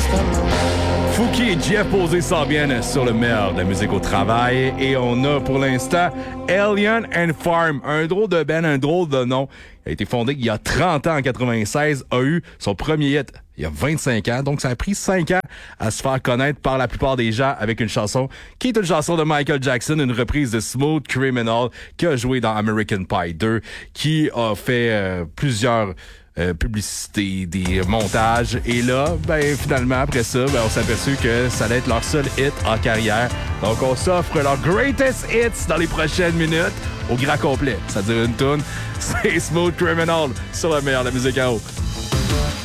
Fouki et Jeff Posé s'en viennent sur le meilleur de la musique au travail. Et on a pour l'instant Alien and Farm, un drôle de band, un drôle de nom. Il a été fondé il y a 30 ans, en 96, a eu son premier hit il y a 25 ans. Donc ça a pris 5 ans à se faire connaître par la plupart des gens avec une chanson qui est une chanson de Michael Jackson, une reprise de Smooth Criminal qui a joué dans American Pie 2, qui a fait plusieurs publicités, des montages. Et là, finalement, après ça, on s'est aperçu que ça allait être leur seul hit en carrière. Donc, on s'offre leur greatest hits dans les prochaines minutes au grand complet. Ça dure une toune. C'est Smooth Criminal sur le meilleur de la musique à eau.